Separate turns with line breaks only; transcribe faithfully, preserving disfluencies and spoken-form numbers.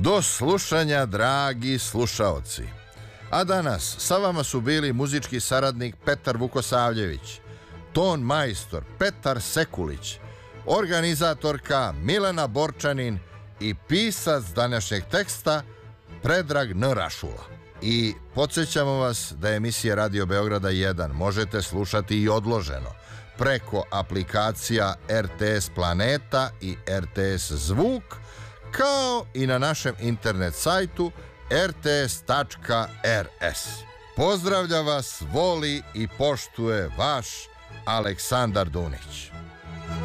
Do slušanja, dragi slušaoci. A danas sa vama su bili muzički saradnik Petar Vukosavljević, ton majstor Petar Sekulić, organizatorka Milena Borčanin i pisac današnjeg teksta Predrag N. Rašula. I podsjećamo vas da je emisija Radio Beograda jedan možete slušati i odloženo preko aplikacija R T S Planeta i R T S Zvuk, kao i na našem internet sajtu r t s tačka r s. Pozdravlja vas, voli i poštuje vaš Aleksandar Dunić.